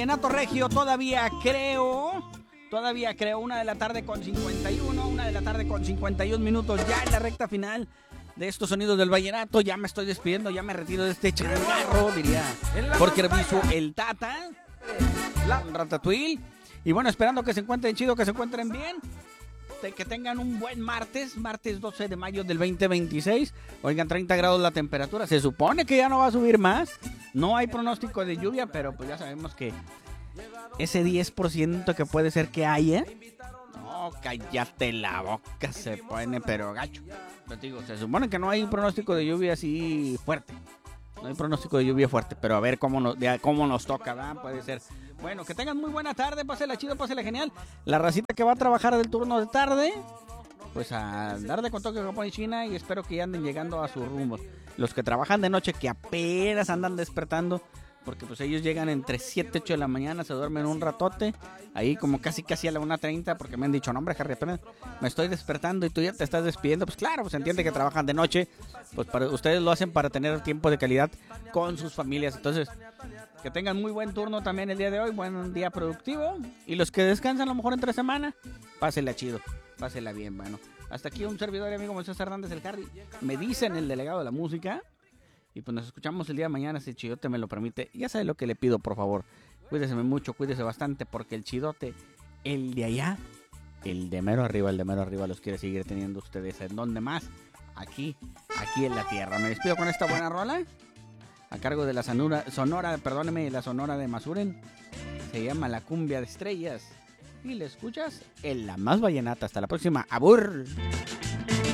Renato Regio, todavía creo, 1 de la tarde con 51, 1 de la tarde con 51 minutos, ya en la recta final de estos sonidos del vallenato. Ya me estoy despidiendo, ya me retiro de este changarro, diría porque reviso el Tata, Ratatouille. Y bueno, esperando que se encuentren chido, que se encuentren bien, que tengan un buen martes 12 de mayo del 2026. Oigan, 30 grados la temperatura, se supone que ya no va a subir más. No hay pronóstico de lluvia, pero pues ya sabemos que ese 10% que puede ser que haya, no, cállate la boca, se pone pero gacho. Pero digo, se supone que no hay pronóstico de lluvia así fuerte. No hay pronóstico de lluvia fuerte, pero a ver cómo nos toca, ¿verdad? Puede ser. Bueno, que tengan muy buena tarde, pásela chido, pásela genial. La racita que va a trabajar del turno de tarde, pues a darle con toque Japón y China, y espero que ya anden llegando a sus rumbos. Los que trabajan de noche, que apenas andan despertando, porque pues ellos llegan entre 7 y 8 de la mañana, se duermen un ratote, ahí como casi a la 1:30, porque me han dicho, no hombre, Harry, apenas me estoy despertando y tú ya te estás despidiendo. Pues claro, pues entiende que trabajan de noche, pues para ustedes lo hacen para tener tiempo de calidad con sus familias. Entonces, que tengan muy buen turno también el día de hoy, buen día productivo, y los que descansan a lo mejor entre semana, pásela chido, pásela bien. Bueno, hasta aquí un servidor y amigo Moisés Hernández, el Harry, me dicen el delegado de la música. Y pues nos escuchamos el día de mañana, si el chidote me lo permite. Ya sabe lo que le pido, por favor. Cuídese mucho, cuídese bastante, porque el chidote, el de allá, el de mero arriba, los quiere seguir teniendo ustedes. ¿En dónde más? Aquí en la tierra. Me despido con esta buena rola, a cargo de la sonora de Masuren. Se llama La Cumbia de Estrellas. Y la escuchas en La Más Vallenata. Hasta la próxima. ¡Abur!